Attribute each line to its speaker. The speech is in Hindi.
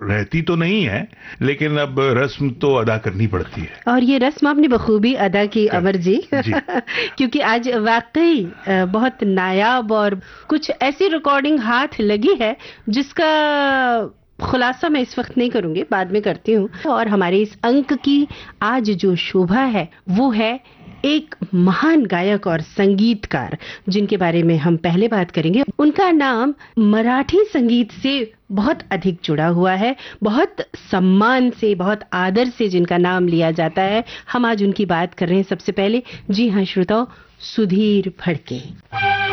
Speaker 1: रहती तो नहीं है, लेकिन अब रस्म तो अदा करनी पड़ती है।
Speaker 2: और ये रस्म आपने बखूबी अदा की अमर जी,
Speaker 1: जी।
Speaker 2: क्योंकि आज वाकई बहुत नायाब और कुछ ऐसी रिकॉर्डिंग हाथ लगी है जिसका खुलासा मैं इस वक्त नहीं करूंगी, बाद में करती हूँ। और हमारे इस अंक की आज जो शोभा है वो है एक महान गायक और संगीतकार जिनके बारे में हम पहले बात करेंगे। उनका नाम मराठी संगीत से बहुत अधिक जुड़ा हुआ है, बहुत सम्मान से, बहुत आदर से जिनका नाम लिया जाता है। हम आज उनकी बात कर रहे हैं सबसे पहले। जी हाँ श्रोताओ, सुधीर फड़के।